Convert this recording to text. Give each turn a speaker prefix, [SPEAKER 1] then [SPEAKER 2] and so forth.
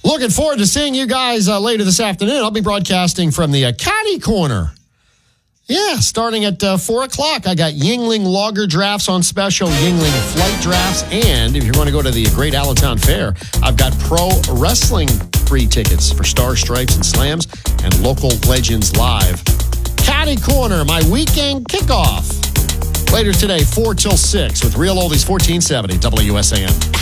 [SPEAKER 1] Looking forward to seeing you guys later this afternoon. I'll be broadcasting from the Caddy Corner. Yeah, starting at 4 o'clock. I got Yuengling Lager drafts on special, Yuengling flight drafts, and if you're going to go to the Great Allentown Fair, I've got pro wrestling free tickets for Stars, Stripes, and Slams, and Local Legends Live. Caddy Corner, my weekend kickoff. Later today, 4 till 6 with Real Oldies 1470 WSAN.